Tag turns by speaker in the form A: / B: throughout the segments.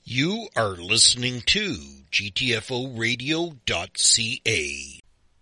A: You are listening to GTFOradio.ca.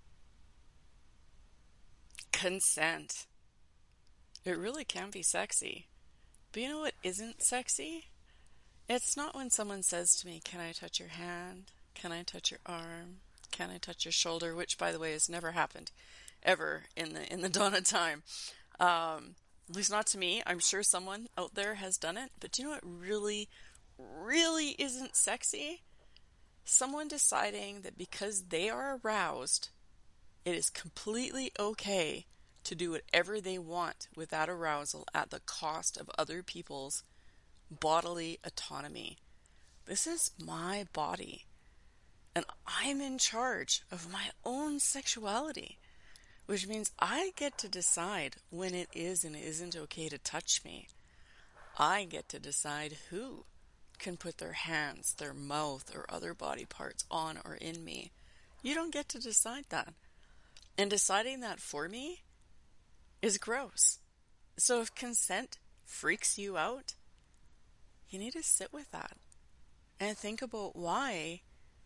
B: Consent. It really can be sexy. But you know what isn't sexy? It's not when someone says to me, "Can I touch your hand? Can I touch your arm? Can I touch your shoulder?" Which, by the way, has never happened ever in the dawn of time. At least not to me. I'm sure someone out there has done it. But do you know what really isn't sexy? Someone deciding that because they are aroused, it is completely okay to do whatever they want with that arousal at the cost of other people's bodily autonomy. This is my body, and I'm in charge of my own sexuality, which means I get to decide when it is and isn't okay to touch me. I get to decide who can put their hands, their mouth, or other body parts on or in me. You don't get to decide that. And deciding that for me is gross. So if consent freaks you out, you need to sit with that and think about why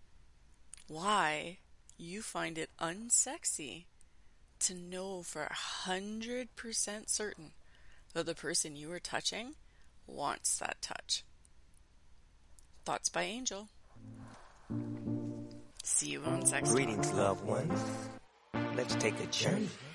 B: you find it unsexy to know for 100% certain that the person you are touching wants that touch. Thoughts by Angel. See you on Sex Talk.
C: Greetings, loved ones. Let's take a journey